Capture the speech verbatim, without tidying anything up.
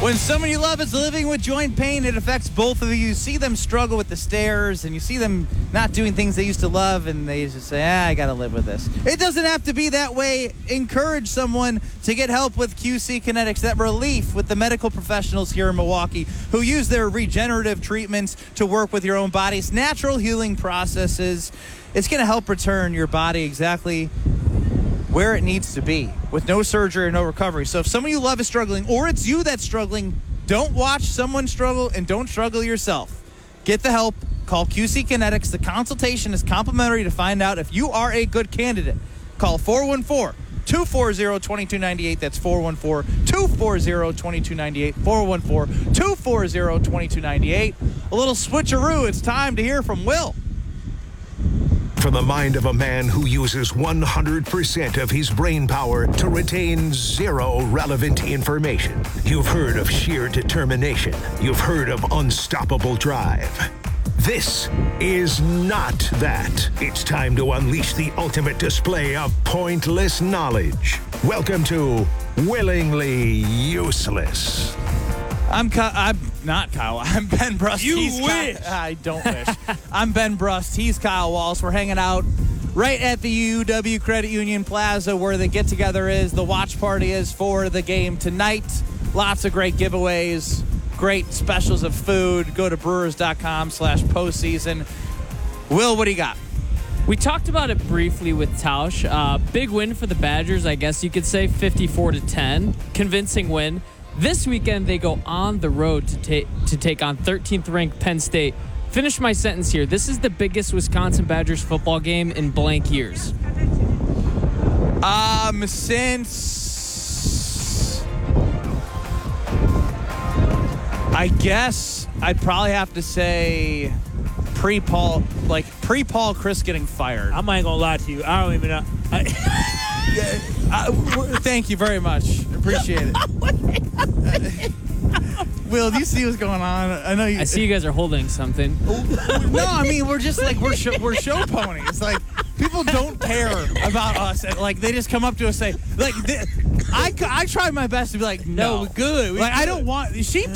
When someone you love is living with joint pain, it affects both of you. You see them struggle with the stairs, and you see them not doing things they used to love, and they just say, ah, I got to live with this. It doesn't have to be that way. Encourage someone to get help with Q C Kinetics, that relief with the medical professionals here in Milwaukee who use their regenerative treatments to work with your own body's natural healing processes. It's going to help return your body exactly where it needs to be with no surgery or no recovery. So if someone you love is struggling, or it's you that's struggling, don't watch someone struggle and don't struggle yourself. Get the help. Call Q C Kinetics. The consultation is complimentary to find out if you are a good candidate. Call four one four, two four zero, two two nine eight. That's four one four, two four zero, two two nine eight. four one four, two four zero, two two nine eight. A little switcheroo. It's time to hear from Will. From the mind of a man who uses one hundred percent of his brain power to retain zero relevant information. You've heard of sheer determination. You've heard of unstoppable drive. This is not that. It's time to unleash the ultimate display of pointless knowledge. Welcome to Willingly Useless. I'm Ky- I'm not Kyle. I'm Ben Brust. You He's wish. Ky- I don't wish. I'm Ben Brust. He's Kyle Wallace. We're hanging out right at the U W Credit Union Plaza where the get-together is, the watch party is for the game tonight. Lots of great giveaways, great specials of food. Go to brewers.com slash postseason. Will, what do you got? We talked about it briefly with Tausch. Uh, big win for the Badgers, I guess you could say, fifty-four to ten. Convincing win. This weekend, they go on the road to, ta- to take on thirteenth ranked Penn State. Finish my sentence here. This is the biggest Wisconsin Badgers football game in blank years. Um, since I guess I'd probably have to say pre-Paul, like pre-Paul Chris getting fired. I'm not gonna lie to you. I don't even know. I, Yeah, uh, w- thank you very much. Appreciate it. Will, do you see what's going on? I know you. I see you guys are holding something. No, I mean we're just like we're show, we're show ponies. Like people don't care about us. And, like they just come up to us and say like they, I I try my best to be like no, No, good. We Like I good. don't want she.